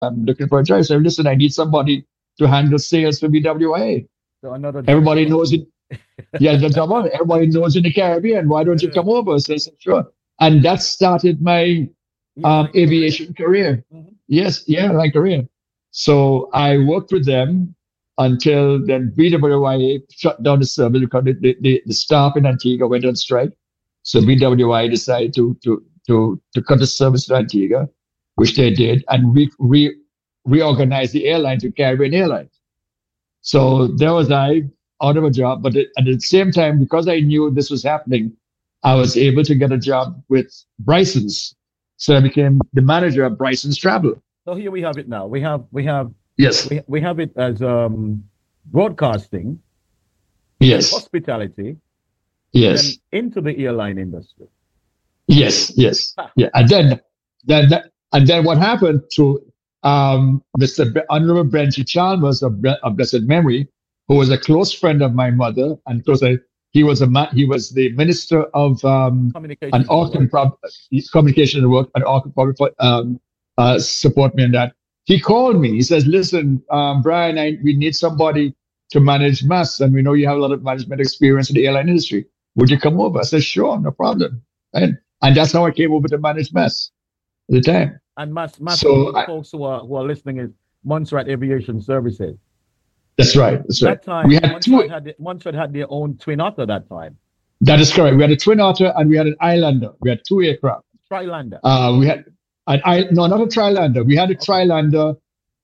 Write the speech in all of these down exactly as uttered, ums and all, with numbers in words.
I'm looking for a job. I said, listen, I need somebody to handle sales for B W I A. So another Everybody job. knows it. Yeah, the job. Everybody knows in the Caribbean. Why don't you Yeah. come over? So I said, sure. And that started my Yeah, um, like aviation career. Mhm. Yes, yeah, my career. So I worked with them until then B W I A shut down the service because the, the, the, the staff in Antigua went on strike. So B W I A decided to to to to cut the service to Antigua, which they did, and re, re, reorganize the airline to Caribbean Airlines. So there was I out of a job, but it, at the same time, because I knew this was happening, I was able to get a job with Bryson's. So I became the manager of Bryson's Travel. So here we have it now. We have we have Yes, we, we have it as um broadcasting, yes, hospitality, yes, and into the airline industry. yes, yes, Ah, yeah. And then, then, that, and then what happened to um, Mister Bre- Honorable Brenton Chalmers of, Bre- of blessed memory, who was a close friend of my mother, and close, uh, he was a ma- he was the minister of um, an communications Orkin network. prob- communication work, and Orkin probably um, uh, support me in that. He called me. He says, "Listen, um, Brian, I, we need somebody to manage mass, and we know you have a lot of management experience in the airline industry. Would you come over?" I said, "Sure, no problem." And and that's how I came over to manage mass at the time. And mass mass for So those I, folks who are who are listening is Montserrat Aviation Services. that's right. That's right. That We time, had Montserrat two. had the- Montserrat had their own twin otter that time. That is correct. We had a Twin Otter and we had an Islander. We had two aircraft. Trilander. Uh, we had an I no, not a Trilander. We had a Okay. Trilander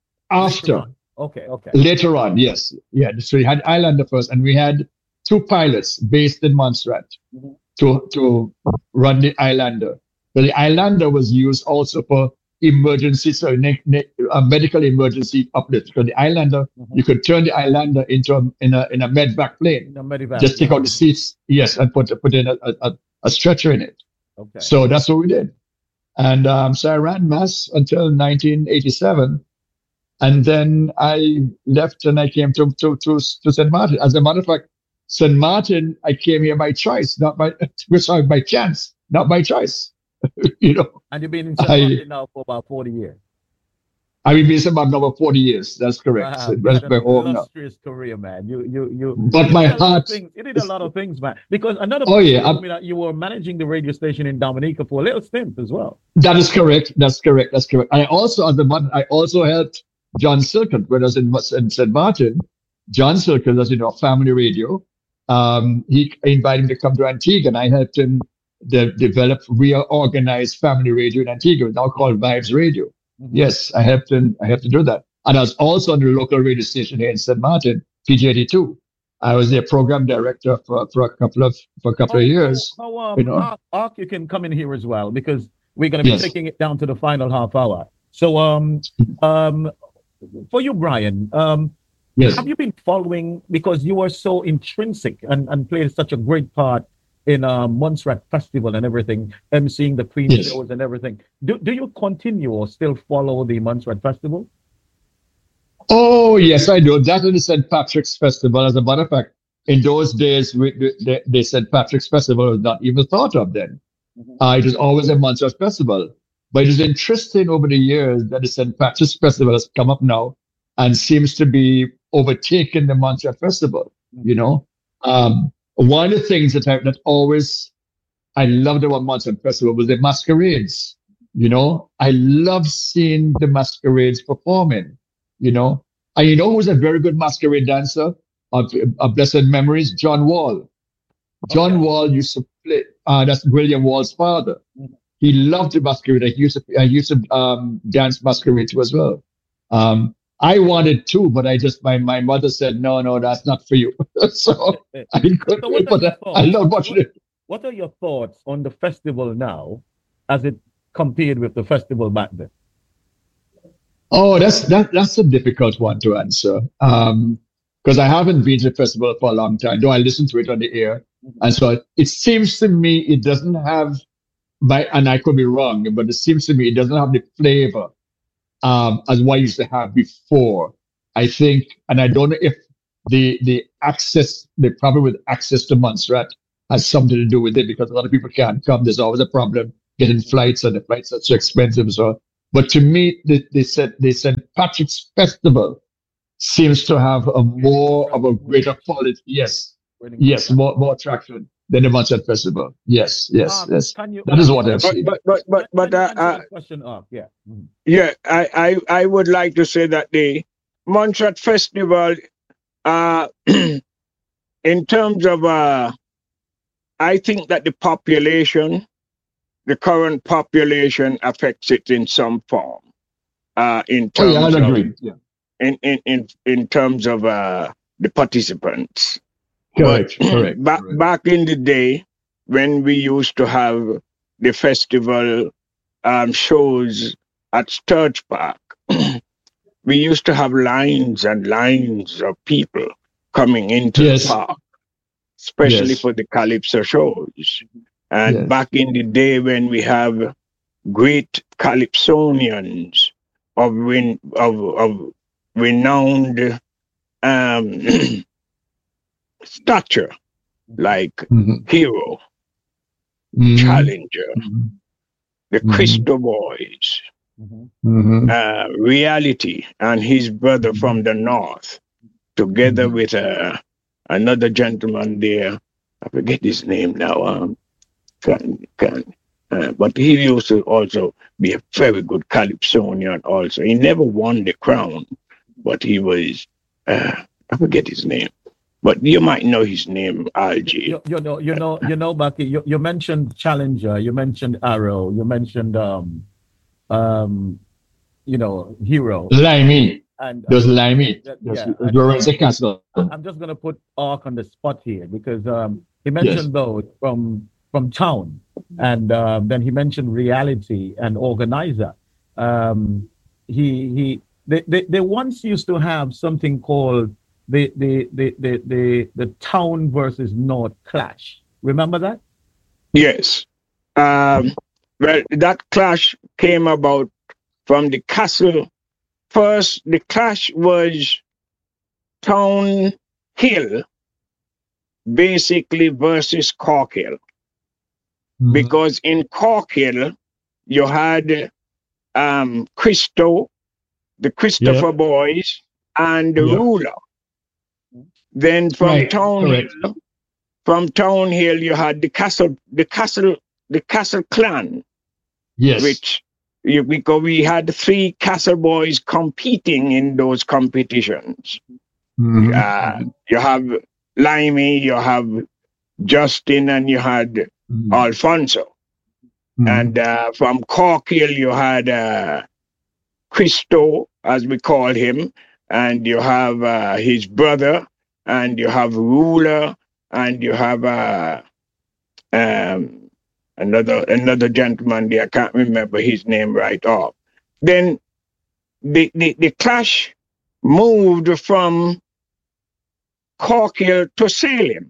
Later after on. Okay, okay. later on. Yes, yeah. So we had Islander first, and we had two pilots based in Montserrat Mhm. to to run the Islander. But the Islander was used also for emergency, so ne- ne- a medical emergency uplift. So the Islander, Mhm. you could turn the Islander into a, in a in a medvac plane. In a medevac, Just take yeah. out the seats, yes, and put put in a, a, a stretcher in it. Okay. So that's what we did. And um, so I ran mass until nineteen eighty-seven. And then I left and I came to, to, to, to Saint Martin. As a matter of fact, Saint Martin, I came here by choice, not by, sorry, by chance, not by choice. You know, And you've been in Saint I, Martin now for about forty years. I've been based about over forty years. That's correct. Wow, So you that's had an my home now. illustrious career, man. You you you But you my did a lot of heart things. You did a is, lot of things, man. Because another oh person yeah, told I, me that you were managing the radio station in Dominica for a little stint as well. that is correct. That's correct. That's correct. I also, as a matter, I also helped John Silkett when I was in, in Saint Martin. John Silkett, as you know, family radio. Um, he invited me to come to Antigua, and I helped him de- develop, reorganize family radio in Antigua, now called Vibes Radio. Mhm. Yes, I helped him. I helped to do that, and I was also on the local radio station here in Saint Martin, P G eighty-two. I was their program director for, for a couple of for a couple How of how years. how um You know. Ark, Ark, you can come in here as well because we're gonna be Yes. taking it down to the final half hour. So um um for you, Brian, um Yes. have you been following because you were so intrinsic and, and played such a great part in um Montserrat Festival and everything, emceeing the Queen Yes. shows and everything. Do do you continue or still follow the Montserrat Festival? Oh, yes, I do. That is the Saint Patrick's Festival. As a matter of fact, in those days, we, the, the Saint Patrick's Festival was not even thought of then. Mhm. Uh, it was always a Montserrat Festival. But it is interesting over the years that the Saint Patrick's Festival has come up now and seems to be overtaking the Montserrat Festival. You know, um, one of the things that I that always I loved about Montserrat Festival was the masquerades. You know, I love seeing the masquerades performing. You know, and you know who's a very good masquerade dancer of, of blessed memories? John Wall. John Okay. Wall used to play. Uh, that's William Wall's father. Mhm. He loved the masquerade. I used to, I used to um, dance masquerade too as well. Um, I wanted to, but I just my, my mother said no, no, that's not for you. So I couldn't. So what are But your I, I thoughts? love watching What it. what are your thoughts on the festival now as it compared with the festival back then? Oh, that's that that's a difficult one to answer. Um, because I haven't been to the festival for a long time, though I listen to it on the air. And so it seems to me it doesn't have by and I could be wrong, but it seems to me it doesn't have the flavor um as what I used to have before. I think, and I don't know if the the access, the problem with access to Montserrat has something to do with it because a lot of people can't come. There's always a problem getting flights, and the flights are so expensive. So But to me, they, they said they said Patrick's Festival seems to have a more of a greater quality. Yes, Winning more yes, traction. more more traction than the Montreal Festival. Yes, yes, Um, yes. can you That is can you what I've answer? But seen. but but but Can, but can you uh, answer uh, the question? Up, yeah. Mhm. yeah, I, I I would like to say that the Montreal Festival, uh, in terms of uh, I think that the population, the current population, affects it in some form. Uh, in Oh yeah, terms I'll of agree. Yeah, in in in, in terms of uh, the participants. But correct, correct, back correct. back in the day when we used to have the festival um, shows at Sturge Park, we used to have lines and lines of people coming into the Yes, park, especially yes, for the Calypso shows. And yes. back in the day when we have great Calypsonians of win, of, of renowned um, stature, like Mm-hmm. Hero, Mm-hmm. Challenger, Mm-hmm. the Mm-hmm. Christo Boys, Mhm. Mm-hmm. uh, Reality, and his brother from the north, together Mm-hmm. with uh, another gentleman there. I forget his name now. Um, can, can, uh, but he used to also be a very good Calypsonian. Also, he never won the crown, but he was. Uh, I forget his name, but you might know his name, Algie. You, you know, you know, you know, Bucky. You, you mentioned Challenger. You mentioned Arrow. You mentioned um, um, you know, Hero. Limey. And There's and Limey. that- There's yeah, and Lorenzo um, Castle. I'm just gonna put Ark on the spot here because um, he Yes. mentioned those from from town, and um, then he mentioned Reality and Organizer. Um, he he they, they they once used to have something called the the the the the, the town versus North clash. Remember that? Yes. Um, well, that clash came about from the castle. First, the clash was Town Hill, basically, versus Cork Hill. Mm-hmm. Because in Cork Hill, you had um, Christo, the Christopher Yeah. Boys, and the Yeah. Ruler. Then from Right. Town Correct. Hill, from Town Hill, you had the castle, the castle, the castle clan, Yes. which you, because we had three castle boys competing in those competitions. Mm-hmm. Uh, you have Limey, you have Justin, and you had Mm-hmm. Alfonso. Mm-hmm. And uh, from Cork Hill, you had uh, Christo, as we call him, and you have uh, his brother, and you have Ruler, and you have uh, um, another another gentleman there. I can't remember his name right off. Then the, the, the clash moved from Cork Hill to Salem.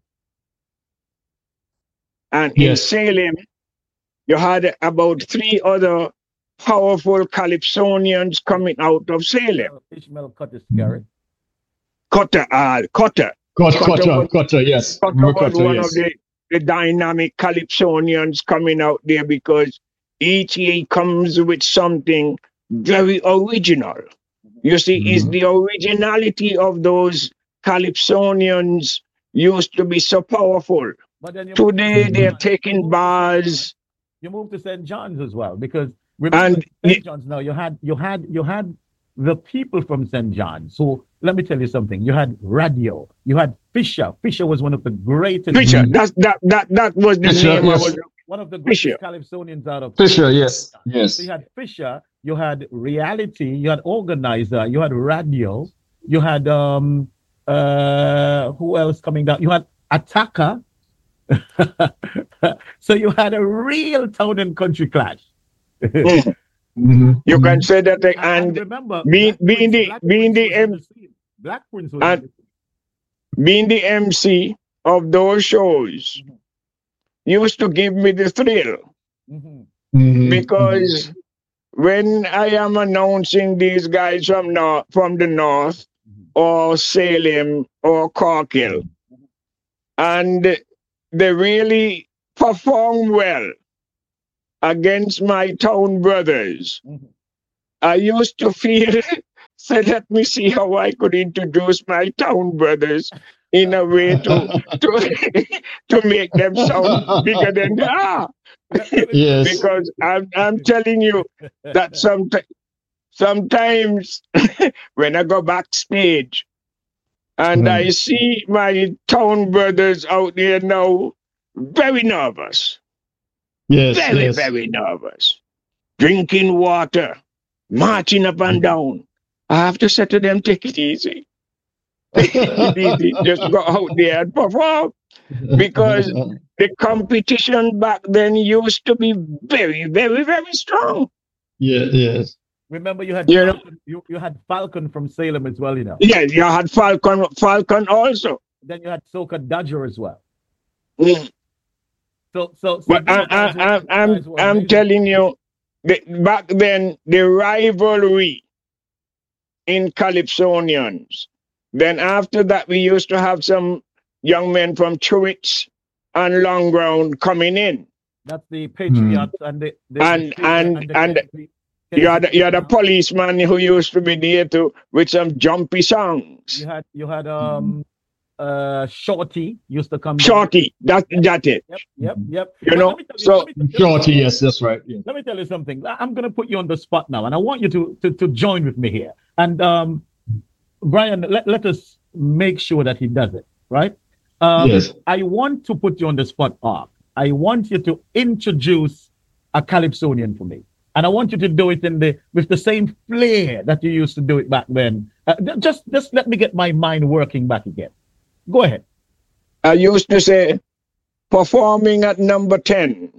And in Yes. Salem, you had about three other powerful Calypsonians coming out of Salem. Ishmael, Ishmael Curtis Garrett. Cutter, uh, Cutter. Cutter, Cutter Cutter, was, Cutter, yes. Cutter Remember was Cutter, one of yes. the, the dynamic Calypsonians coming out there because each year he comes with something very original. You see, Mhm. is the originality of those Calypsonians used to be so powerful. But then you moved to Today Saint they're John. You taking moved to Saint John. bars You moved to Saint John's as well because remember and Saint John's now you had you had you had the people from Saint John's. So let me tell you something. You had Radio. You had Fisher. Fisher was one of the greatest Fisher. Mhm. That's that that that was the Fisher, name I yes. was one of the Fisher. greatest Calypsonians out of Fisher, yes. So Yes. you had Fisher, you had Reality, you had Organizer, you had Radio, you had um uh who else coming down? You had Attacker. So you had a real town and country clash. Mm. Mm-hmm. You can say that they, And, and and remember, being Black being Prince, the Black being Prince the was on M, the scene. Black Prince was on and the scene. being the M C of those shows used to give me the thrill Mhm. Mm-hmm. because when I am announcing these guys from north, from the north Mhm. or Salem or Cork Hill, and they really perform well against my town brothers, Mhm. I used to feel, so let me see how I could introduce my town brothers in a way to to, to make them sound bigger than they are. Let, let me put it Yes. Because I'm I'm telling you that some, sometimes when I go backstage and I Mhm. see my town brothers out there now, very nervous, Yes, very, yes. very nervous, drinking water, marching up and down. I have to say to them, take it easy. Take it easy. Just go out there and perform. Because the competition back then used to be very, very, very strong. Yeah, yes. Remember, you had You know, Falcon, you, you had Falcon from Salem as well, you know. yeah, you had Falcon, Falcon also. Then you had Soca Dodger as well. Mm. So, so, so But these I, guys I, were, I, these I'm, guys were I'm amazing. telling you, the, back then the rivalry in Calypsonians. Then after that, we used to have some young men from Truitts and Long Ground coming in, That's the Hmm. Patriots and the, the, the and Cleveland and and the and Tennessee. you had Tennessee you had a Cleveland. policeman who used to be there too with some jumpy You songs. had, you had, um, uh, Shorty used to come down. Shorty, that Yep, that it. yep, yep, yep. You But know, let me tell you, so let me, let me, Shorty, yes, that's right. Yeah. let me tell you something. I- I'm going to put you on the spot now, and I want you to, to, to join with me here. And, um, Brian, let, let us make sure that he does it, right? Um, Yes. I want to put you on the spot, Ark. I want you to introduce a Calypsonian for me. And I want you to do it in the with the same flair that you used to do it back then. Uh, just, just let me get my mind working back again. Go ahead. I used to say, performing at number ten,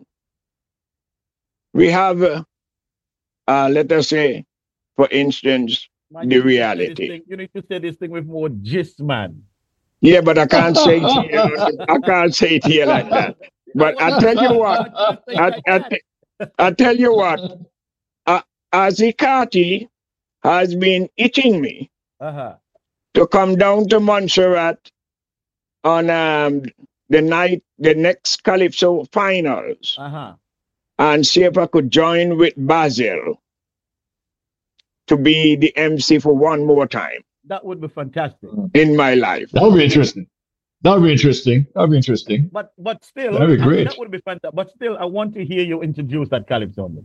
we have, uh, uh, let us say, for instance, Man, the you need to say this reality. thing. You need to say this thing with more gist, man. Yeah, but I can't say it here. I can't say it here like that. But I tell you what, I, I, I tell you what, uh, Azikati has been itching me Uh-huh. to come down to Montserrat on um, the night, the next Calypso finals, Uh-huh. and see if I could join with Basil to be the M C for one more time That would be fantastic. in my life. That would be interesting. That would be interesting. That would be interesting. But but still, That'd be I- great. that would be fantastic. But still, I want to hear you introduce that Calypsonian.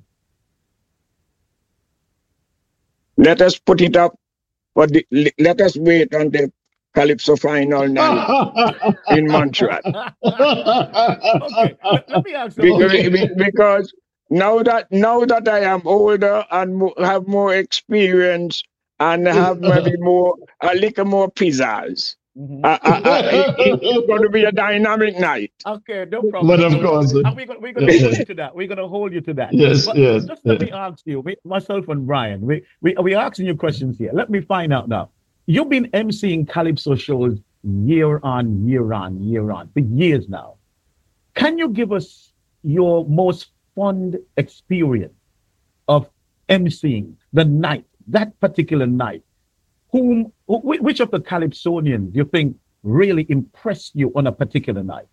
Let us put it up for the, let us wait until Calypso final night in Montreal. Okay, let, let me ask you. Because, Okay. because now that now that I am older and mo- have more experience and have maybe more a little more pizzazz, Mhm. uh, uh, uh, it- it- it's going to be a dynamic night. Okay, no problem. But No of problem. course. And we're gonna we're gonna hold you to that. We're gonna hold you to that. Yes, But yes. just let me ask you, we, myself and Brian, we we we asking you questions here. Let me find out now. You've been emceeing Calypso shows year on year on year on for years now. Can you give us your most fond experience of emceeing the night, that particular night? Whom, wh- which of the Calypsonians do you think really impressed you on a particular night?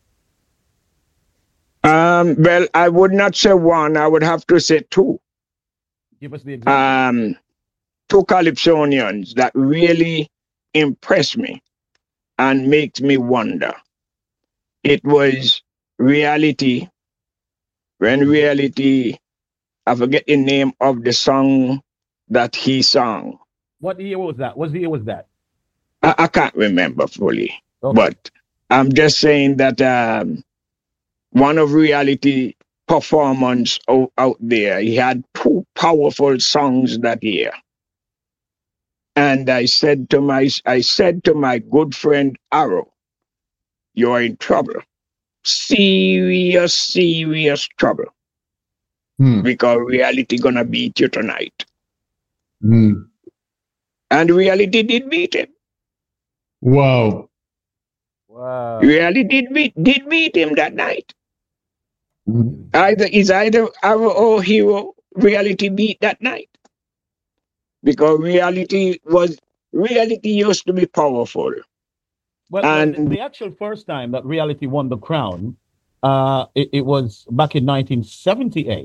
Um, well, I would not say one. I would have to say two. Give us the example. Um, two Calypsonians that really impressed me and makes me wonder. It was Reality. When Reality, I forget the name of the song that he sang. What year was that? What year was that? I, I can't remember fully, Okay. but I'm just saying that um, one of Reality performance out, out there, he had two powerful songs that year. And I said to my I said to my good friend Arrow, you're in trouble. Serious, serious trouble. Hmm. Because Reality gonna beat you tonight. Hmm. And Reality did beat him. Wow. Wow. Reality did beat did beat him that night. Hmm. Either is either Arrow or Hero, Reality beat that night. Because Reality was Reality used to be powerful. Well, well, the, And the actual first time that Reality won the crown, uh, it, it was back in nineteen seventy-eight.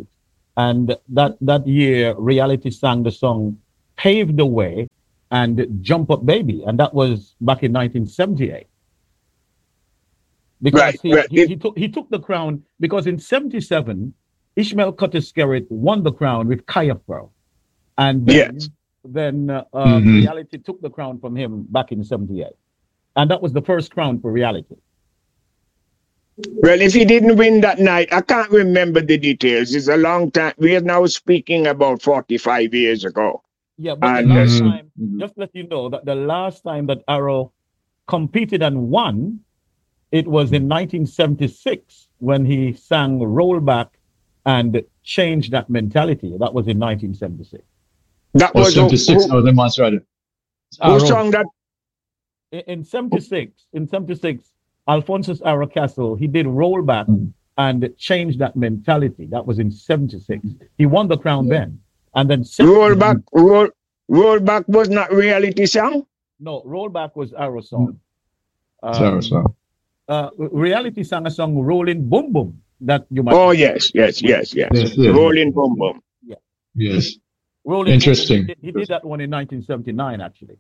And that, that year, Reality sang the song Pave the Way and Jump Up Baby. And that was back in nineteen seventy-eight. Because Right, he, right. he, It- he, took, he took the crown, because in seventy-seven, Ishmael Curtis Skerritt won the crown with Kaya Pro. And then, Yes. then uh, uh, Mhm. Reality took the crown from him back in seventy-eight. And that was the first crown for Reality. Well, if he didn't win that night, I can't remember the details. It's a long time. We are now speaking about forty-five years ago. Yeah, but the And, last uh, time, Mhm. just let you know that the last time that Arrow competed and won, it was in nineteen seventy-six when he sang Rollback and changed that mentality. That was in nineteen seventy-six. That Oh, was who, seventy-six, who, no, the months rather. who Arrow. sung that. In, in seventy-six, in seventy-six, Alphonsus Arrow Castle, he did Rollback Mm. and changed that mentality. That was in seventy-six. He won the crown then. And then Rollback, roll, rollback was not reality song. no, Rollback was Arrow song. So, Um, so. uh, Reality sang a song Rolling Boom Boom that you might Oh yes, yes, yes, yes. Yes, yes. Rolling boom boom. Yes. Rolling Interesting. Boom Boom. He, he did that one in nineteen seventy-nine actually.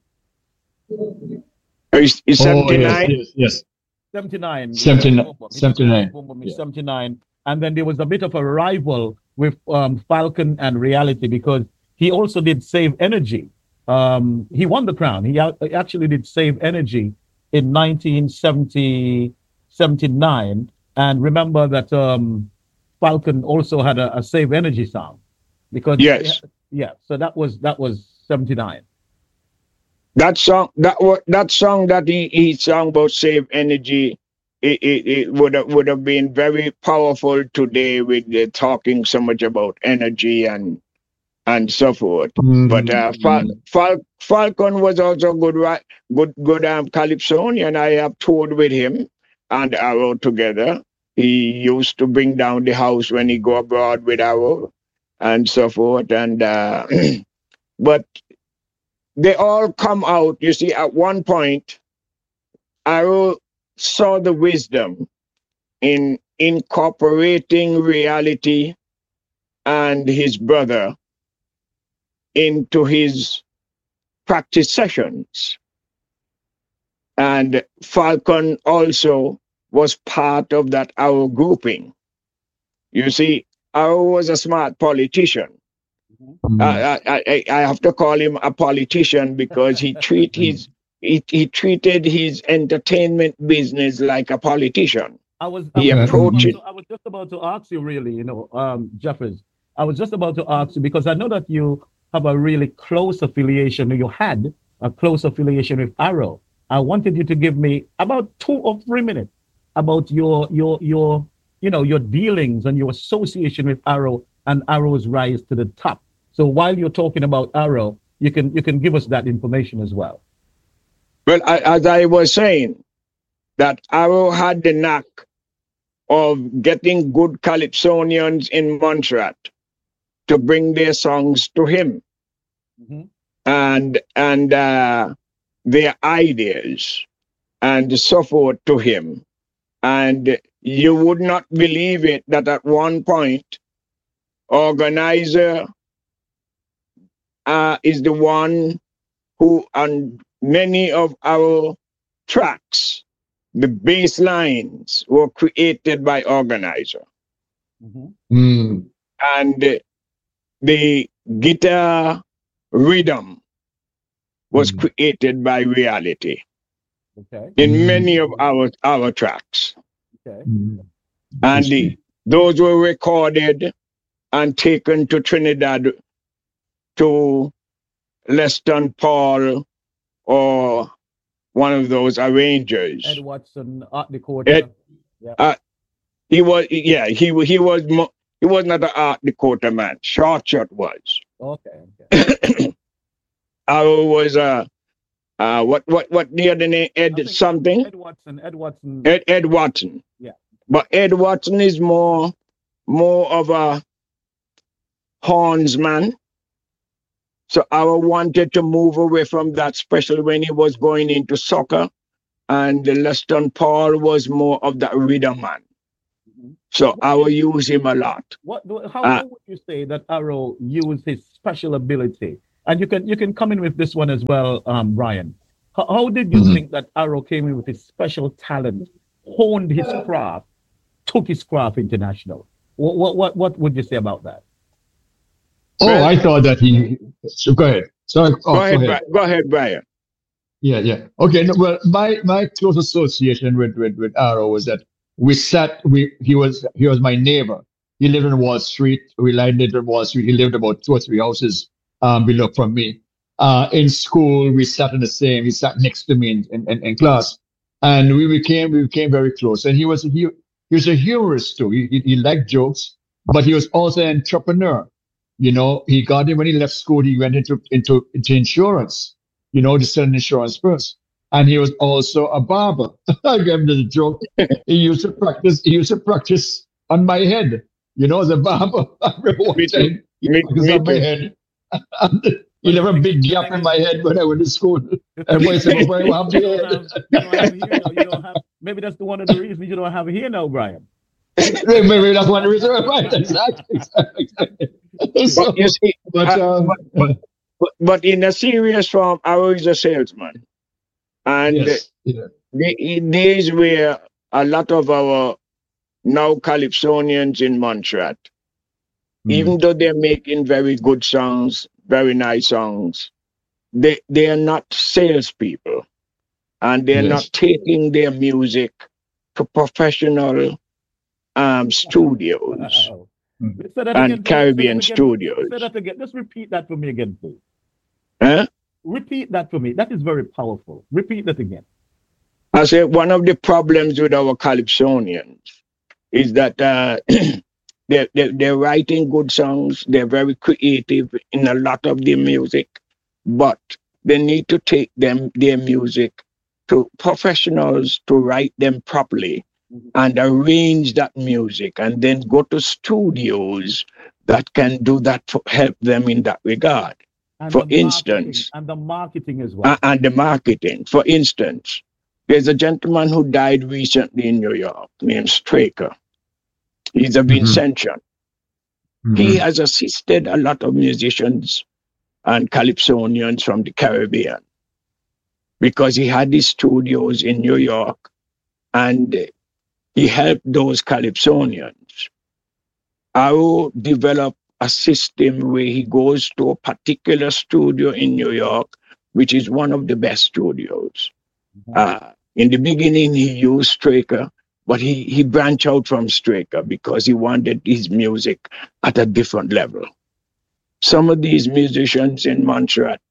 Is, is Oh, seventy-nine? yes, yes, yes. seventy-nine. seventy-nine, Boom Boom. He did seventy-nine, Boom Boom in yeah. seventy-nine. And then there was a bit of a rival with um, Falcon and Reality because he also did Save Energy. Um, he won the crown. He a- actually did Save Energy in nineteen seventy, seventy-nine. And remember that um, Falcon also had a, a Save Energy song because Yes. yeah. So that was that was seventy-nine. That song, that wa- that song that he, he sang about save energy, it, it, it would have would have been very powerful today with the talking so much about energy and and so forth. But uh, Fal- Fal- Falcon was also good, right? Good, good um, Calypsonian. I have toured with him and Arrow together. He used to bring down the house when he go abroad with Arrow and so forth. And uh, but they all come out. You see, at one point, Arrow saw the wisdom in incorporating reality and his brother into his practice sessions. And Falcon also was part of that Arrow grouping. You see, Arrow was a smart politician. Mm. I, I, I I have to call him a politician because he treat his he, he treated his entertainment business like a politician. I was I He was, just approached about it. to, I was just about to ask you really, you know, um, Jeffers. I was just about to ask you because I know that you have a really close affiliation, or you had a close affiliation with Arrow. I wanted you to give me about two or three minutes about your your your you know your dealings and your association with Arrow and Arrow's rise to the top. So while you're talking about Arrow, you can you can give us that information as well. Well, I, as I was saying, that Arrow had the knack of getting good Calypsonians in Montserrat to bring their songs to him Mhm. and and uh, their ideas and so forth to him. And you would not believe it that at one point, organizer uh, is the one who, on many of our tracks, the bass lines were created by organizer. Mhm. Mm. And uh, the guitar rhythm was Mm. created by reality Okay. in Mm. many of our, our tracks. Okay. Mm. And the, those were recorded and taken to Trinidad to Leston Paul or one of those arrangers. Ed Watson, Art Decoder. Ed- yeah. uh, He was, yeah, he wa- he was mo- he was not an Art Dakota man. Short Shot was. Okay. Okay. Arrow was a uh, uh, what what what the other name? I Ed think something. Ed Watson. Ed Watson. Ed Ed Watson. Yeah. But Ed Watson is more more of a horns man. So Arrow wanted to move away from that, especially when he was going into soccer. And Leston Paul was more of that rhythm man. Mhm. So What I do will you, use him a lot. what do, how, Uh, how would you say that Arrow used his special ability? And you can you can come in with this one as well, um, Brian. How, how did you Mhm. think that Arrow came in with his special talent, honed his craft, took his craft international? What what what, what would you say about that? Oh, well, I thought that he. So go ahead. Sorry. go Oh, go ahead, ahead. Bri- go ahead, Brian. Yeah, yeah. Okay. No, well, my my close association with with with Arrow was that we sat. We he was he was my neighbor. He lived in Wall Street. We landed in Wall Street. He lived about two or three houses um, below from me. Uh, in school, we sat in the same. He sat next to me in, in, in, in class, and we became we became very close. And he was he he was a humorist too. He, he he liked jokes, but he was also an entrepreneur. You know, he got in when he left school. He went into into into insurance, you know, to sell insurance first. And he was also a barber. I gave him the joke. He used to practice, he used to practice on my head, you know, as a barber. I remember one Me too. time he Me, practiced me on my too. head. And he But the left a thing is, big the gap thing in is, my head when I went to school. the thing Everybody is, said, the well, thing why is, you have you the don't head? have you don't have here now. You don't have. Maybe that's the one of the reasons you don't have here now, Brian. Maybe that's one reason. Right, exactly. exactly, exactly. But you So, see, but, uh, um, but, but, but, but in a serious form, I was a salesman. And yes. Yeah. the, these were a lot of our now Calypsonians in Montserrat. Mm. Even though they're making very good songs, very nice songs, they, they are not salespeople. And they're not Yes. taking their music to professional um, studios Wow. Mm. Say that and again. Say that. Say that Caribbean again. Say studios. that again. Just repeat that for me again, please. Huh? Repeat that for me. That is very powerful. Repeat that again. I say one of the problems with our Calypsonians is that uh, they're, they're, they're writing good songs, they're very creative in a lot of their music, but they need to take them their music to professionals to write them properly and arrange that music and then go to studios that can do that to help them in that regard. And For the marketing instance, and the marketing as uh, well. and the marketing. For instance, there's a gentleman who died recently in New York named Straker. He's a Mhm. Vincentian. He Mhm. has assisted a lot of musicians and Calypsonians from the Caribbean because he had these studios in New York and he helped those Calypsonians. Arrow developed a system where he goes to a particular studio in New York, which is one of the best studios. Mhm. Uh, in the beginning, he used Straker, but he, he branched out from Straker because he wanted his music at a different level. Some of these musicians in Montserrat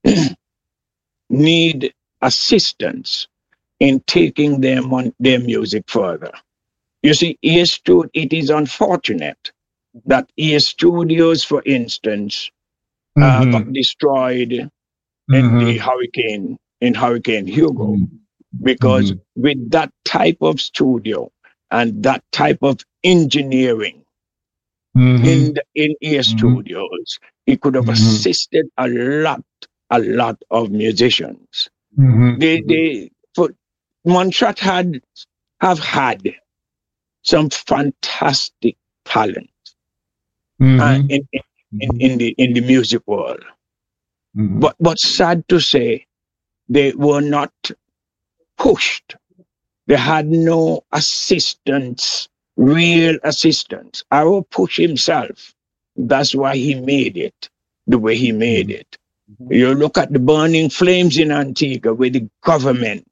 need assistance in taking their, mon- their music further. You see, ear stu- it is unfortunate that ear studios, for instance, uh, got Mhm. destroyed in the Mhm. hurricane, in Hurricane Hugo. Mhm. Because Mhm. with that type of studio and that type of engineering Mhm. in the in ear Mhm. studios, it could have Mhm. assisted a lot, a lot of musicians. Mhm. They they for Montserrat had have had some fantastic talent uh, Mhm. in, in in the in the music world, Mhm. but but sad to say, they were not pushed. They had no assistance, real assistance. Arrow pushed himself. That's why he made it the way he made it. Mhm. You look at the burning flames in Antigua, where the government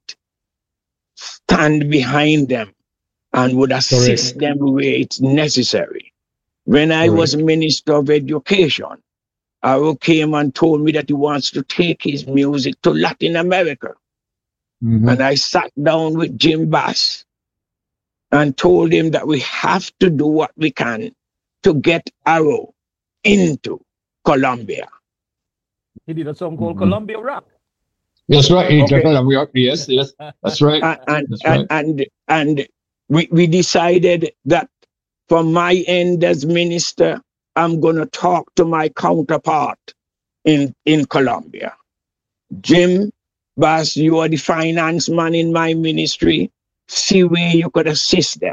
stand behind them and would assist Correct. them where it's necessary. When I was Correct. Minister of Education, Arrow came and told me that he wants to take his music to Latin America. Mhm. And I sat down with Jim Bass and told him that we have to do what we can to get Arrow into Colombia. He did a song called Mhm. Columbia Rock. That's right. Okay. We are, yes, yes. That's right. And and That's and right. and, and we, we decided that from my end as minister, I'm gonna talk to my counterpart in, in Colombia. Jim Bass, you are the finance man in my ministry. See where you could assist them.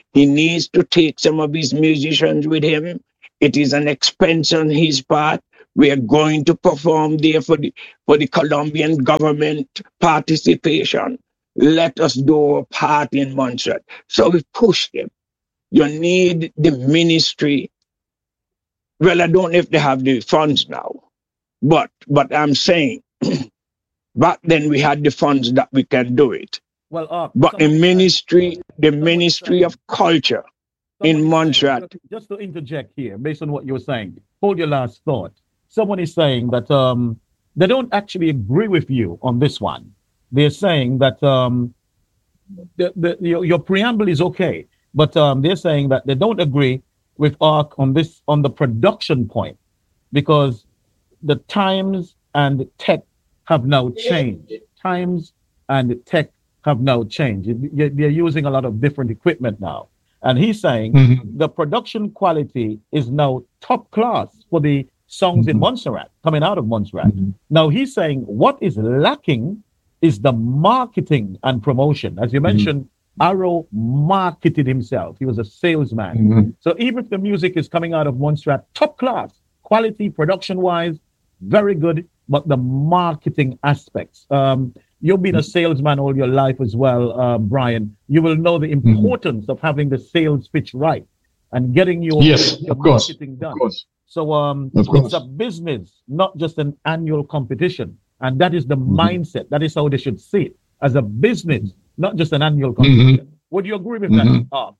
He needs to take some of his musicians with him. It is an expense on his part. We are going to perform there for the for the Colombian government participation. Let us do our part in Montserrat. So we pushed him. You need the ministry. Well, I don't know if they have the funds now, but but I'm saying back then we had the funds that we can do it. Well, uh, But the somebody said- ministry, the somebody ministry said- of culture somebody in said- Montserrat. just, just to interject here, based on what you were saying, hold your last thought. Someone is saying that um, they don't actually agree with you on this one. They're saying that um, the, the, your, your preamble is okay, but um, they're saying that they don't agree with ARC on this on the production point because the times and tech have now changed. Times and tech have now changed. You- They're using a lot of different equipment now. And he's saying Mhm. the production quality is now top class for the songs in Mhm. Montserrat, coming out of Montserrat. Mhm. Now he's saying what is lacking is the marketing and promotion. As you mentioned, Arrow marketed himself. He was a salesman. Mhm. So even if the music is coming out of Montserrat, top class, quality, production wise, very good, but the marketing aspects. Um, you've been a salesman all your life as well, uh, Brian. You will know the importance of having the sales pitch right and getting your, Yes, your of course, marketing Of done. course. So um, Of course. it's a business, not just an annual competition. And that is the Mhm. mindset. That is how they should see it, as a business, not just an annual Mm-hmm. competition. Would you agree with Mhm. that? Ah,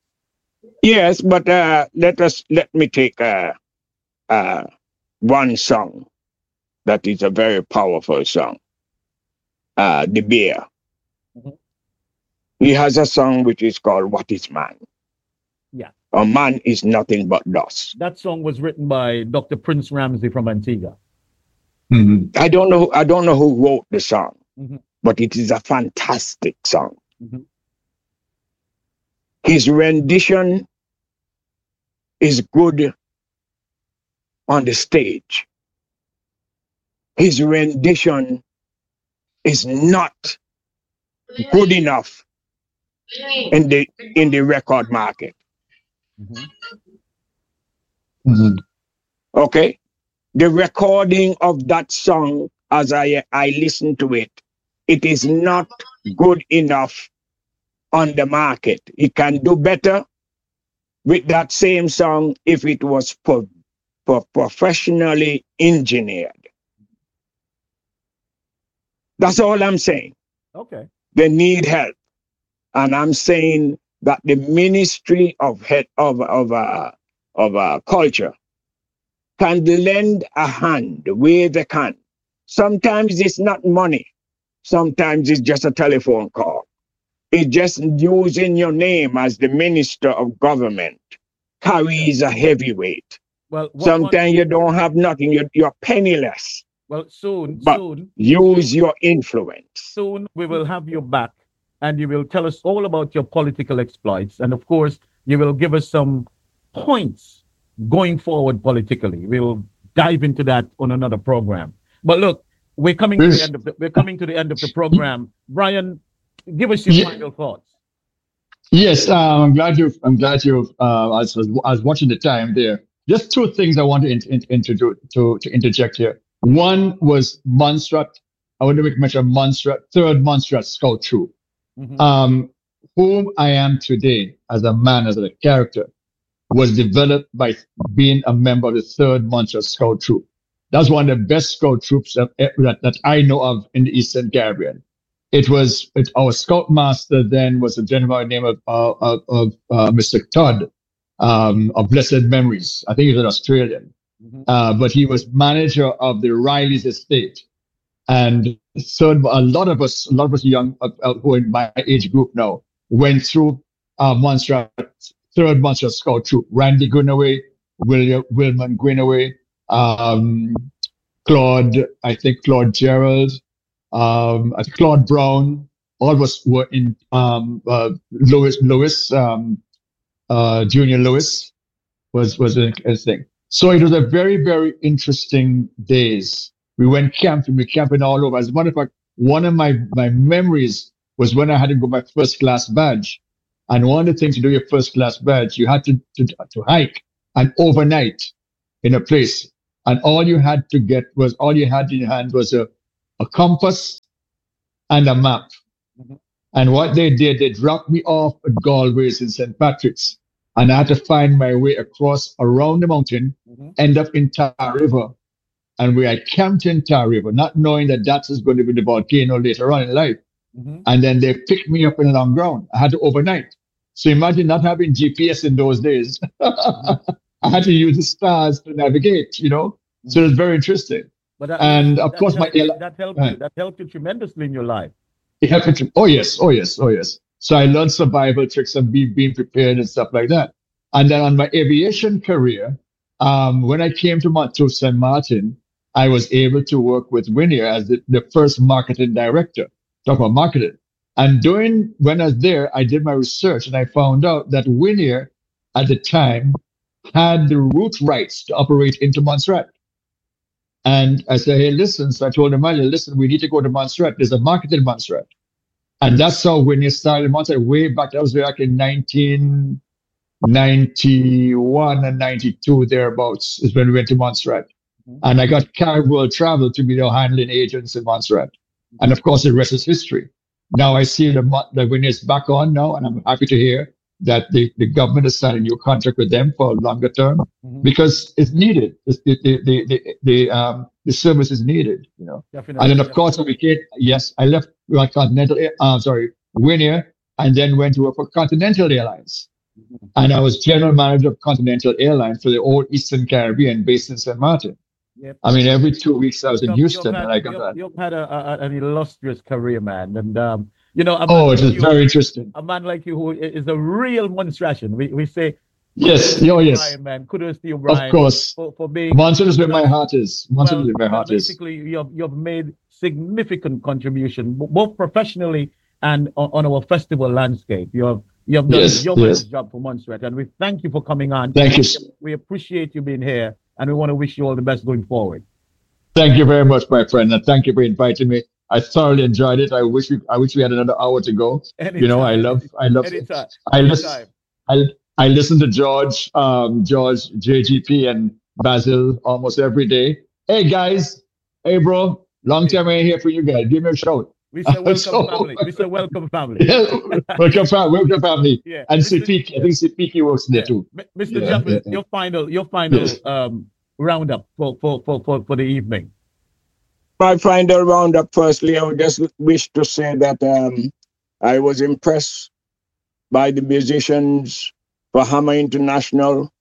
Yes, but uh, let us let me take uh, uh, one song that is a very powerful song. Uh, the Bear. Mhm. He has a song which is called "What Is Man." Yeah. A man is nothing but dust. That song was written by Doctor Prince Ramsey from Antigua. Mhm. I don't know. I don't know who wrote the song, Mhm. but it is a fantastic song. Mhm. His rendition is good on the stage. His rendition is not good enough in the in the record market. Mhm. Mhm. Okay, the recording of that song, as I I listen to it, it is not good enough on the market. It can do better with that same song if it was pro, pro, professionally engineered. That's all I'm saying. Okay. They need help, and I'm saying that the Ministry of Head of of uh, of uh, Culture can lend a hand where they can. Sometimes it's not money. Sometimes it's just a telephone call. It's just using your name as the minister of government carries a heavy weight. Well, what, what, Sometimes you don't have nothing. You're, you're penniless. well, soon, But soon, Use your influence. soon we will have you back, and you will tell us all about your political exploits, and of course, you will give us some points going forward politically. We will dive into that on another program. But look, we're coming to the Yes. end of the we're coming to the end of the program. Brian, give us your Yeah. final thoughts. Yes, um, I'm glad you. I'm glad you. Uh, I was, I was watching the time there. Just two things I want to in, in, introduce to to interject here. One was Montserrat. I want to make mention of Montserrat, third Montserrat Scout Troop, Mhm. um, whom I am today as a man, as a character, was developed by being a member of the third Montserrat Scout Troop. That's one of the best scout troops that, that, that I know of in the Eastern Caribbean. It was it, our scoutmaster then was a gentleman by the name of, uh, of, of uh, Mister Todd um, of blessed memories. I think he's an Australian, Mhm. uh, but he was manager of the Riley's estate. And so a lot of us, a lot of us young uh, uh, who are in my age group now, went through uh, Montserrat, third Montserrat Scout Troop. Randy Greenaway, William Wilman Greenaway, um, Claude, I think Claude Gerald, um, I think Claude Brown, all of us were in um, uh, Lewis, Lewis, um, uh, Junior Lewis was was a, a thing. So it was a very very interesting days. We went camping, we camping all over. As a matter of fact, one of my my memories was when I had to go my first class badge. And one of the things to do your first class badge, you had to, to, to hike and overnight in a place. And all you had to get was, all you had in your hand was a, a compass and a map. Mm-hmm. And what they did, they dropped me off at Galway's in Saint Patrick's. And I had to find my way across around the mountain, mm-hmm. end up in Tar River. And we had camped in Tar River, not knowing that that was going to be the volcano later on in life. Mm-hmm. And then they picked me up in the long ground. I had to overnight. So imagine not having G P S in those days. Mm-hmm. I had to use the stars to navigate, you know. Mm-hmm. So it's very interesting. But that, and of that course, helped, my that helped you. That helped you tremendously in your life. It helped me. Oh yes, oh yes, oh yes. So I learned survival tricks and be, being prepared and stuff like that. And then on my aviation career, um, when I came to, Mont- to Saint Martin, I was able to work with Winier as the, the first marketing director. Talk about marketing. And during when I was there, I did my research and I found out that Winier at the time had the route rights to operate into Montserrat. And I said, hey, listen. So I told him, listen, we need to go to Montserrat. There's a market in Montserrat. And that's how Winier started Montserrat way back. That was back in nineteen ninety-one and ninety-two, thereabouts, is when we went to Montserrat. Mm-hmm. And I got Carib World Travel to be the handling agents in Montserrat. Mm-hmm. And of course, the rest is history. Now I see the, the Winier's back on now, and I'm happy to hear that the, the government has signed a new contract with them for a longer term, mm-hmm. because it's needed. It's, the, the, the, the, the, um, the service is needed, you know. Definitely. And then, of course, when we came, yes, I left like Continental, uh, sorry, Winier, and then went to work for Continental Airlines. Mm-hmm. And I was general manager of Continental Airlines for the whole Eastern Caribbean based in Saint Martin. Yep. I mean, every two weeks I was in Houston, had, and I got you've, that. You've had a, a, an illustrious career, man. And, um, you know, oh, it is like very interesting. A man like you who is a real Montserratian. We we say, yes, oh, yes. Brian, man. Kudos to you, Brian. Of course. For, for being. Montserrat is where my heart is. Montserrat well, is where my heart basically, is. Basically, you've, you've made significant contribution, both professionally and on, on our festival landscape. You have, you have done yes, your yes. job for Montserrat. And we thank you for coming on. Thank you. We appreciate you being here. And we want to wish you all the best going forward. Thank you very much, my friend. And thank you for inviting me. I thoroughly enjoyed it. I wish we, I wish we had another hour to go. Anytime. You know, I love, I love. Anytime. I listen, I, I listen to George, um, George, J G P, and Basil almost every day. Hey guys, hey bro, long time I ain't here for you guys. Give me a shout. We say welcome so, family. We say welcome family. Yeah, welcome family. Welcome family. Yeah. And Sipiki, I think Sipiki works there yeah. too. Mister Yeah, Jeffers, yeah, yeah. your final, your final yes. um, roundup for, for, for, for, for the evening. My final roundup, firstly, I would just wish to say that um, I was impressed by the musicians for Hammer International,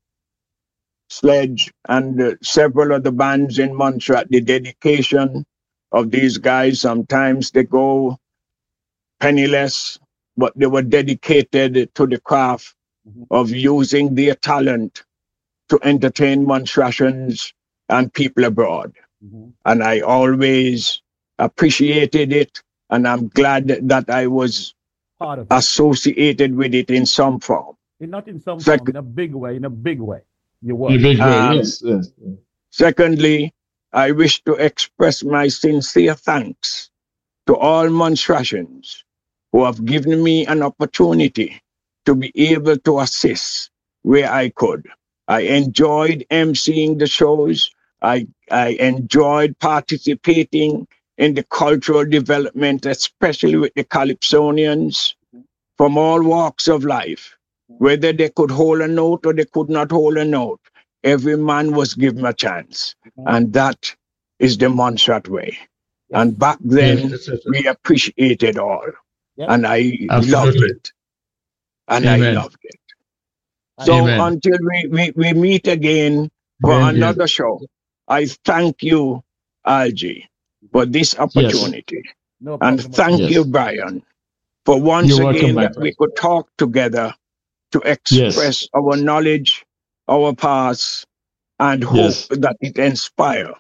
Sledge, and uh, several of the bands in Montserrat. The dedication of these guys, sometimes they go penniless, but they were dedicated to the craft mm-hmm. of using their talent to entertain Montserratians and people abroad. Mm-hmm. And I always appreciated it, and I'm glad that I was part of it. Associated with it in some form. Not in some Sec- form, in a big way, in a big way. You were. In a big way, um, yes, yes. Secondly, I wish to express my sincere thanks to all Montserratians who have given me an opportunity to be able to assist where I could. I enjoyed emceeing the shows. I, I enjoyed participating in the cultural development, especially with the Calypsonians from all walks of life. Whether they could hold a note or they could not hold a note, every man was given a chance. And that is the Montserrat way. Yes. And back then, yes, we appreciated all. Yes. And I Absolutely. loved it. And Amen. I loved it. So Amen. until we, we, we meet again for Amen. another yes. show, I thank you, Algie, for this opportunity. Yes. No and thank yes. you, Brian, for once You're again welcome, that we could talk together to express yes. our knowledge, our past, and hope yes. that it inspire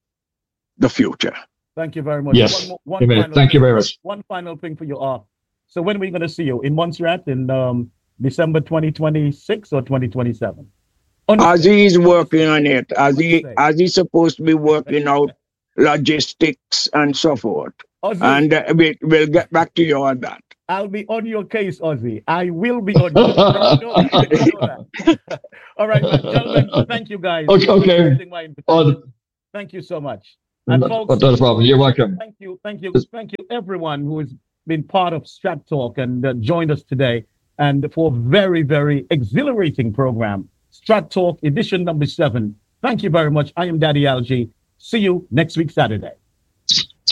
the future. Thank you very much. Yes. One, one Amen. final, Thank you very much. One final thing for you all. So when are we going to see you? In Montserrat in um, December twenty twenty-six or twenty twenty-seven? As he's working on it, as he as he's supposed to be working out logistics and so forth. And uh, we, we'll get back to you on that. I'll be on your case, Ozzy. I will be on your case. You know that. You know that. All right, man. Gentlemen, thank you guys. Okay. okay. Uh, thank you so much. And not, folks, not a problem. You're welcome. Thank you, thank you, thank you, everyone who has been part of Strat Talk and uh, joined us today, and for a very, very exhilarating program, Strat Talk edition number seven. Thank you very much. I am Daddy Algie. See you next week, Saturday.